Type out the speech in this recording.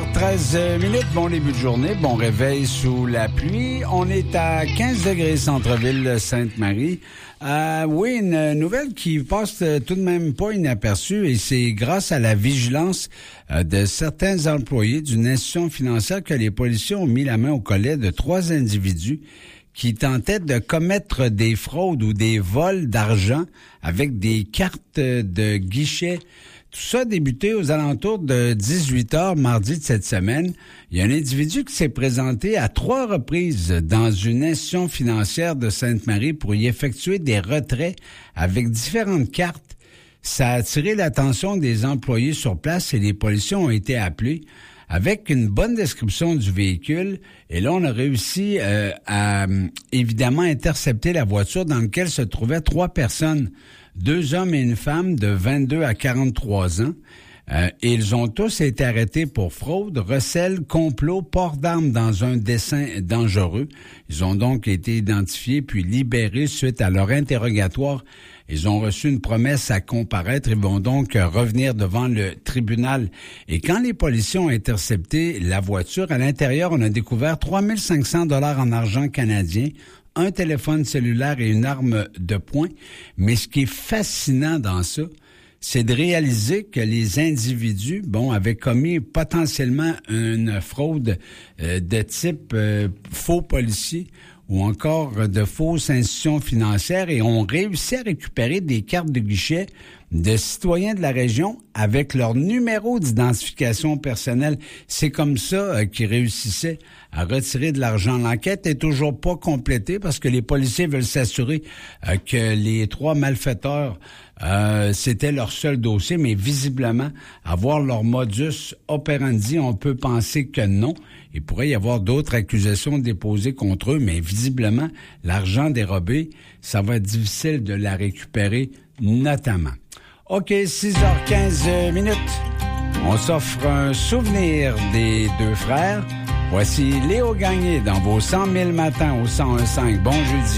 6h13 minutes, bon début de journée, bon réveil sous la pluie. On est à 15 degrés centre-ville Sainte-Marie. Oui, une nouvelle qui passe tout de même pas inaperçue et c'est grâce à la vigilance de certains employés d'une institution financière que les policiers ont mis la main au collet de 3 individus qui tentaient de commettre des fraudes ou des vols d'argent avec des cartes de guichet. Tout ça a débuté aux alentours de 18h mardi de cette semaine. Il y a un individu qui s'est présenté à 3 reprises dans une institution financière de Sainte-Marie pour y effectuer des retraits avec différentes cartes. Ça a attiré l'attention des employés sur place et les policiers ont été appelés avec une bonne description du véhicule. Et là, on a réussi à évidemment intercepter la voiture dans laquelle se trouvaient 3 personnes. 2 hommes et une femme de 22 à 43 ans. Et ils ont tous été arrêtés pour fraude, recel, complot, port d'armes dans un dessein dangereux. Ils ont donc été identifiés puis libérés suite à leur interrogatoire. Ils ont reçu une promesse à comparaître. Ils vont donc revenir devant le tribunal. Et quand les policiers ont intercepté la voiture, à l'intérieur, on a découvert 3 500 $ en argent canadien, un téléphone cellulaire et une arme de poing. Mais ce qui est fascinant dans ça, c'est de réaliser que les individus, avaient commis potentiellement une fraude de type faux policier ou encore de fausses institutions financières et ont réussi à récupérer des cartes de guichet de citoyens de la région avec leur numéro d'identification personnelle. C'est comme ça qu'ils réussissaient à retirer de l'argent. L'enquête est toujours pas complétée parce que les policiers veulent s'assurer que les 3 malfaiteurs, c'était leur seul dossier, mais visiblement, à voir leur modus operandi, on peut penser que non. Il pourrait y avoir d'autres accusations déposées contre eux, mais visiblement, l'argent dérobé, ça va être difficile de la récupérer, notamment. OK, 6h15 minutes. On s'offre un souvenir des 2 frères. Voici Léo Gagné dans vos 100 000 matins au 101.5. Bon jeudi.